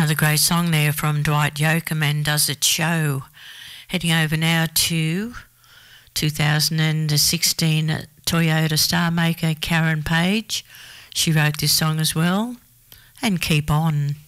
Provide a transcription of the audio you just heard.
Another great song there from Dwight Yoakam and Does It Show. Heading over now to 2016 Toyota star maker Karen Page. She wrote this song as well. And Keep On.